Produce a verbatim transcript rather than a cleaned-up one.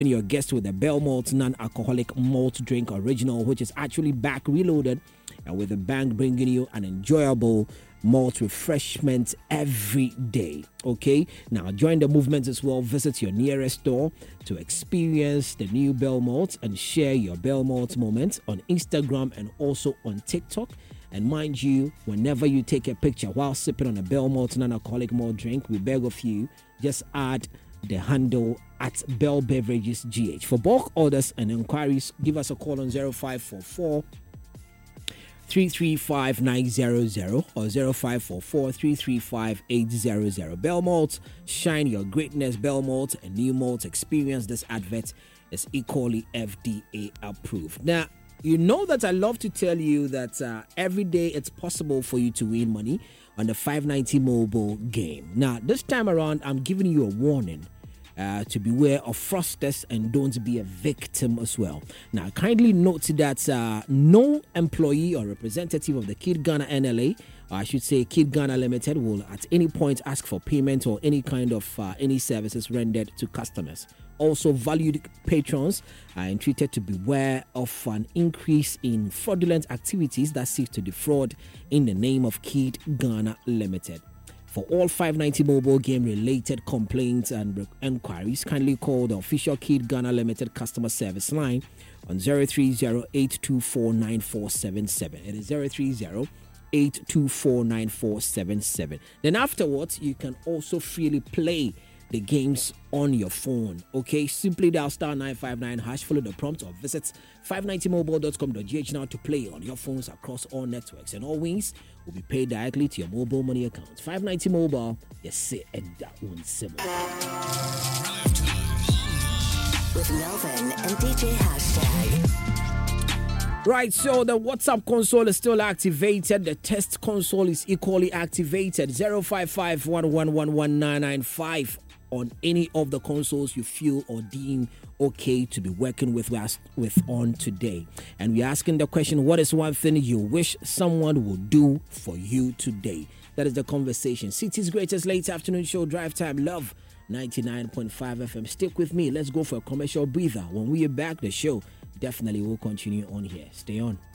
your guest with the Belmont non-alcoholic malt drink original, which is actually back reloaded and with a bang, bringing you an enjoyable malt refreshment every day. Okay, now join the movement as well. Visit your nearest store to experience the new Belmont and share your Belmont moments on Instagram and also on TikTok. And mind you, whenever you take a picture while sipping on a Belmont non-alcoholic malt drink, we beg of you, just add the handle at Bell Beverages G H. For bulk orders and inquiries, give us a call on zero five four four, three three five, nine zero zero or zero five four four, three three five, eight zero zero. Belmont, shine your greatness. Belmont, a new malt experience. This advert is equally F D A approved. Now, you know that I love to tell you that uh, every day it's possible for you to win money on the five ninety mobile game. Now, this time around, I'm giving you a warning uh, to beware of fraudsters and don't be a victim as well. Now, kindly note that uh, no employee or representative of the Kid Ghana N L A, or I should say Kid Ghana Limited, will at any point ask for payment or any kind of uh, any services rendered to customers. Also, valued patrons are entreated to beware of an increase in fraudulent activities that seek to defraud in the name of Kid Ghana Limited. For all five ninety mobile game related complaints and enquiries, kindly call the official Kid Ghana Limited customer service line on zero three zero, eight two four, nine four seven seven. It is zero three zero, eight two four, nine four seven seven. Then afterwards, you can also freely play the games on your phone. Okay, simply dial star nine five nine hash, follow the prompt, or visit five ninety mobile dot com dot g h now to play on your phones across all networks, and all wins will be paid directly to your mobile money account. five ninety mobile, yes, say and that one simple. With Melvin and D J Hashtag. Right, so the WhatsApp console is still activated. The test console is equally activated. zero five five, one one one, one nine nine five on any of the consoles you feel or deem okay to be working with us with on today. And we're asking the question, what is one thing you wish someone would do for you today? That is the conversation. City's greatest late afternoon show, Drive Time Love, ninety-nine point five F M. Stick with me. Let's go for a commercial breather. When we are back, the show definitely will continue on here. Stay on.